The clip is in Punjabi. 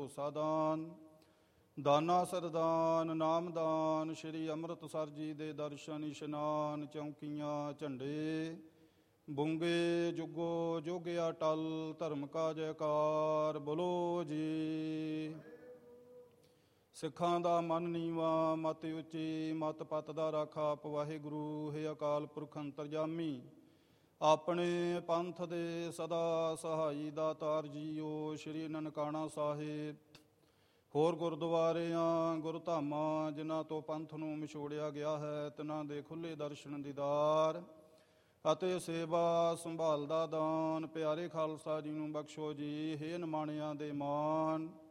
ਭਰੋਸਾ ਦਾਨ, ਦਾਨਾ ਸਰਦਾਨ, ਨਾਮਦਾਨ, ਸ਼੍ਰੀ ਅੰਮ੍ਰਿਤਸਰ ਜੀ ਦੇ ਦਰਸ਼ਨ ਇਸ਼ਨਾਨ, ਚੌਂਕੀਆਂ ਝੰਡੇ, ਬੁੰਗੇ ਜੁਗੋ ਜੁਗ ਅਟਲ, ਧਰਮ ਕਾ ਜੈਕਾਰ ਬੋਲੋ ਜੀ। ਸਿੱਖਾਂ ਦਾ ਮਨ ਨੀਵਾਂ, ਮਤ ਉੱਚੀ, ਮਤ ਪਤ ਦਾ ਰਾਖਾ ਆਪ ਵਾਹਿਗੁਰੂ। ਹੈ ਅਕਾਲ ਪੁਰਖ ਅੰਤਰਜਾਮੀ, ਆਪਣੇ ਪੰਥ ਦੇ ਸਦਾ ਸਹਾਈ ਦਾਤਾਰ ਜੀਓ। ਸ਼੍ਰੀ ਨਨਕਾਣਾ ਸਾਹਿਬ, ਹੋਰ ਗੁਰਦੁਆਰਿਆਂ ਗੁਰਧਾਮਾਂ ਜਿਨ੍ਹਾਂ ਤੋਂ ਪੰਥ ਨੂੰ ਵਿਛੋੜਿਆ ਗਿਆ ਹੈ, ਤਿਨ੍ਹਾਂ ਦੇ ਖੁੱਲ੍ਹੇ ਦਰਸ਼ਨ ਦੀਦਾਰ ਅਤੇ ਸੇਵਾ ਸੰਭਾਲ ਦਾ ਦਾਨ ਪਿਆਰੇ ਖਾਲਸਾ ਜੀ ਨੂੰ ਬਖਸ਼ੋ ਜੀ। ਹੇ ਨਿਮਾਣਿਆਂ ਦੇ ਮਾਣ,